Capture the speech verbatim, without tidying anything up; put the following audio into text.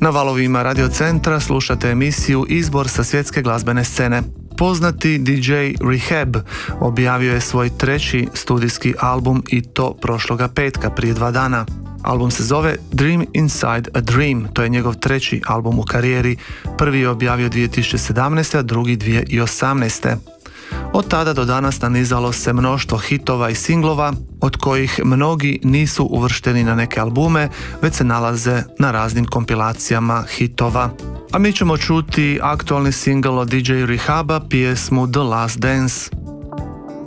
Na valovima Radio Centra slušate emisiju Izbor sa svjetske glazbene scene. Poznati D J Rehab objavio je svoj treći studijski album i to prošloga petka, prije dva dana. Album se zove Dream Inside a Dream, to je njegov treći album u karijeri. Prvi je objavio dvije tisuće sedamnaeste. a drugi dvije tisuće osamnaeste. Od tada do danas nanizalo se mnoštvo hitova i singlova, od kojih mnogi nisu uvršteni na neke albume, već se nalaze na raznim kompilacijama hitova. A mi ćemo čuti aktualni singl od D J Rehaba, pjesmu The Last Dance.